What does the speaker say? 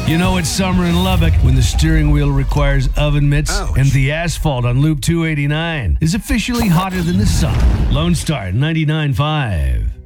You know it's summer in Lubbock when the steering wheel requires oven mitts. Ouch. And the asphalt on Loop 289 is officially hotter than the sun. Lone Star 99.5.